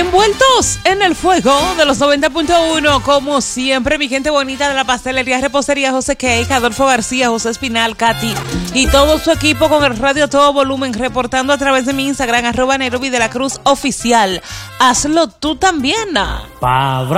Envueltos en el fuego de los 90.1, como siempre, mi gente bonita de la pastelería Repostería José Cake, Adolfo García, José Espinal, Katy y todo su equipo con el radio a todo volumen, reportando a través de mi Instagram, @Nairobi de la Cruz Oficial. Hazlo tú también. Pabra.